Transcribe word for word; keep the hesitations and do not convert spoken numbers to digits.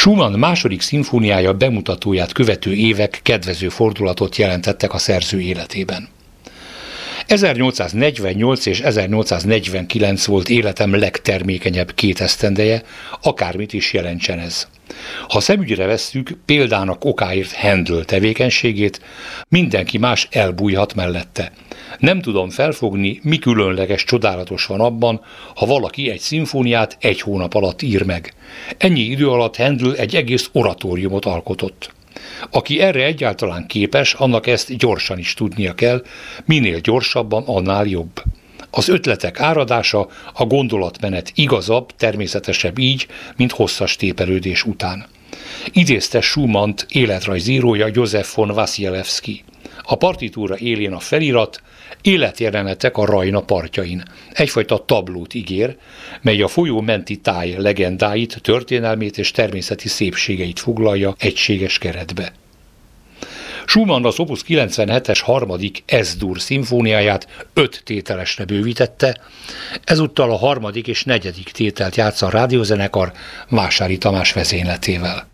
Schumann második szimfóniája bemutatóját követő évek kedvező fordulatot jelentettek a szerző életében. ezernyolcszáznegyvennyolc és ezernyolcszáznegyvenkilenc volt életem legtermékenyebb két esztendeje, akármit is jelentsen ez. Ha szemügyre vesszük példának okáért Handel tevékenységét, mindenki más elbújhat mellette. Nem tudom felfogni, mi különleges, csodálatos van abban, ha valaki egy szimfóniát egy hónap alatt ír meg. Ennyi idő alatt Handel egy egész oratóriumot alkotott. Aki erre egyáltalán képes, annak ezt gyorsan is tudnia kell, minél gyorsabban, annál jobb. Az ötletek áradása, a gondolatmenet igazabb, természetesebb így, mint hosszas tépelődés után. Idézte Schumannt életrajzírója József von Wasilewski. A partitúra élén a felirat, életjelenetek a Rajna partjain. Egyfajta tablót ígér, mely a folyó menti táj legendáit, történelmét és természeti szépségeit foglalja egységes keretbe. Schumann az Opus kilencvenhetes harmadik Es-dur szimfóniáját öt tételesre bővítette, ezúttal a harmadik és negyedik tételt játsza a rádiózenekar Vásári Tamás vezényletével.